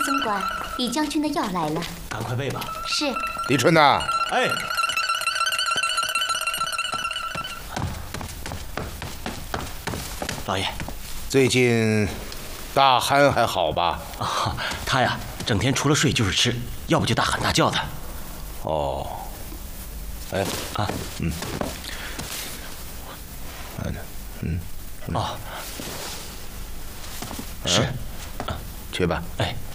总管，李将军的药来了， 赶快备吧。 是。 李春呐， 哎，老爷， 最近大憨还好吧？ 啊，他呀，整天除了睡就是吃，要不就大喊大叫的。 哦，哎啊，哦，是， 去吧。 哎。